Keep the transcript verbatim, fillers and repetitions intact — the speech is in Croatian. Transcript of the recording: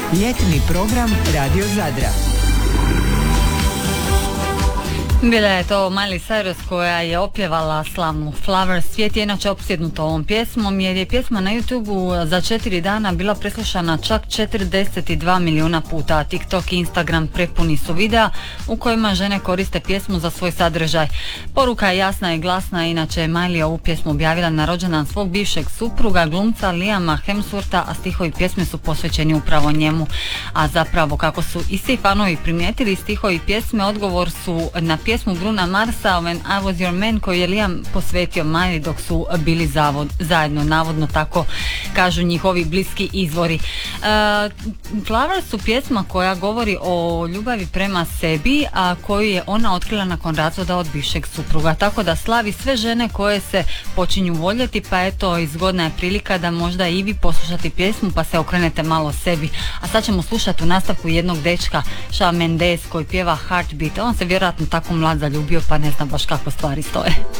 Ljetni program Radio Zadra. Bila je to Miley Cyrus koja je opjevala slavnu Flowers. Svijet je inače opsjednut ovom pjesmom jer je pjesma na YouTubeu za četiri dana bila preslušana čak četrdeset dva milijuna puta. TikTok i Instagram prepuni su videa u kojima žene koriste pjesmu za svoj sadržaj. Poruka je jasna i glasna, inače je Miley ovu pjesmu objavila na rođendan svog bivšeg supruga, glumca Liama Hemswortha, a stihovi pjesme su posvećeni upravo njemu. A zapravo, kako su i svi fanovi primijetili, stihovi pjesme odgovor su na pjesmu Bruna Marsa When I Was Your Man, koju je Liam posvetio Miley dok su bili zavod, zajedno, navodno tako kažu njihovi bliski izvori. Uh, Flowers su pjesma koja govori o ljubavi prema sebi, a koju je ona otkrila nakon razvoda od bivšeg supruga, tako da slavi sve žene koje se počinju voljeti, pa eto, zgodna je prilika da možda i vi poslušate pjesmu pa se okrenete malo sebi. A sad ćemo slušati u nastavku jednog dečka, Shawn Mendes, koji pjeva Heartbeat. On se vjerojatno tako mlad zaljubio, pa ne znam baš kako stvari stoje.